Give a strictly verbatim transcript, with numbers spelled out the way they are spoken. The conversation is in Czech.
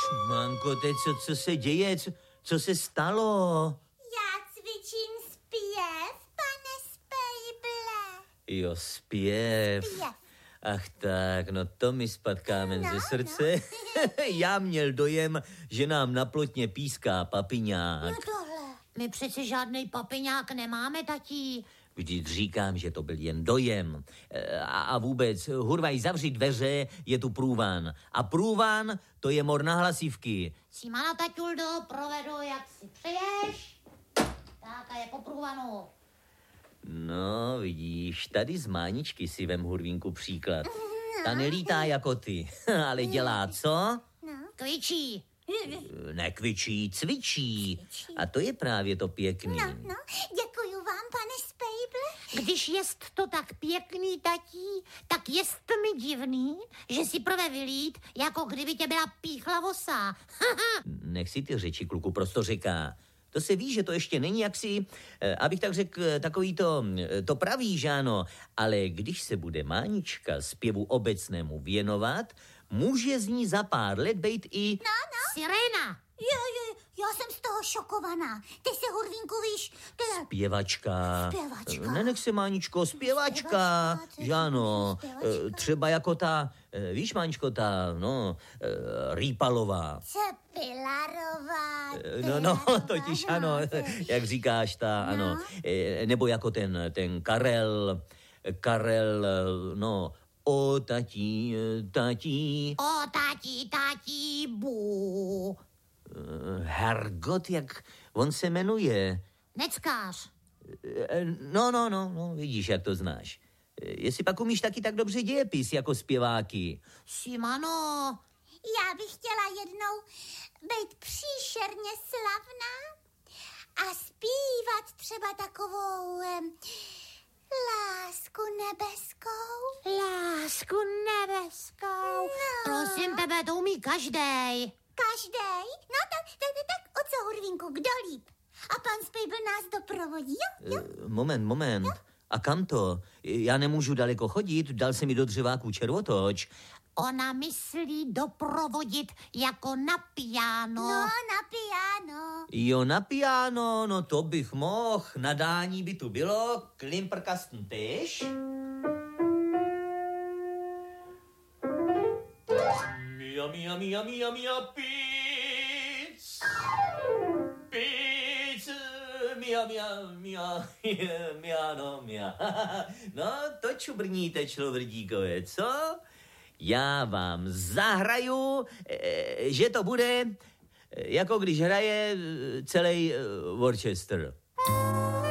Manko, teď co, co se děje? Co, co se stalo? Já cvičím zpěv, pane Spejble. Jo, zpěv. Zpěv. Ach tak, no to mi spadl kámen No, ze srdce. No. Já měl dojem, že nám na plotně píská papiňák. No tohle. My přece žádnej papiňák nemáme, tatí. Vždyť říkám, že to byl jen dojem. E, A, a vůbec, hurvaj, zavři dveře, je tu průvan. A průvan, to je mor na hlasivky. Simana, taťuldo, provedu, jak si přeješ. Tak a je po průvanu. No, vidíš, tady z Máničky si vem, Hurvínku, příklad. Ta nelítá jako ty, ale dělá co? Kvičí. Nekvičí, cvičí. A to je právě to pěkný. No, no, děkuju vám, pane Spejble. Když jest to tak pěkný, tatí, tak jest mi divný, že si prvé vylít, jako kdyby tě byla píchla vosa. Nech si ty řeči, kluku, prosto říká. To se ví, že to ještě není jaksi, eh, abych tak řekl, takový to, eh, to pravý, že ano. Ale když se bude Mánička zpěvu obecnému věnovat, může z ní za pár let být i... No, no. Sirena. Jo, jo, já jsem z toho šokovaná. Ty se, Hurvínku, víš, to je... Zpěvačka. Zpěvačka. Nenech se, Máničko, zpěvačka. Zpěvačka, Že ano. zpěvačka. Eh, Třeba jako ta, eh, víš, Máničko, ta, no, eh, Rýpalová. Pilarová. No, no, totiž ano, jak říkáš, ta, No. ano. Eh, Nebo jako ten, ten Karel, Karel, no, o tatí, tatí, O, tatí, tatí, bu. eh, Hergot, jak on se jmenuje. Neckář. Eh, No, no, no, no, vidíš, jak to znáš. Eh, Jestli pak umíš taky tak dobře dějepis jako zpěváky. Simano. Já bych chtěla jednou být příšerně slavná a zpívat třeba takovou em, lásku nebeskou. Lásku nebeskou. No. Prosím tebe, to umí každej. Každej? No tak, tak, tak, tak o co, Hurvínku, kdo líp? A pan Spejbl nás doprovodí, jo? jo? Eh, Moment, moment. A kam to? Já nemůžu daleko chodit, dal se mi do dřeváku červotoč. Ona myslí doprovodit jako na piano. No, na piano. Jo, na piano, no to bych mohl, nadání by tu bylo, klimprkasten tež. Mia, mia, mia, mia, mia, píc, píc, mia, mia, mia, mia, no, mia. No, to čubrníte, človrdíkové, co? Já vám zahraju, eh, že to bude, eh, jako když hraje eh, celý eh, orchestr.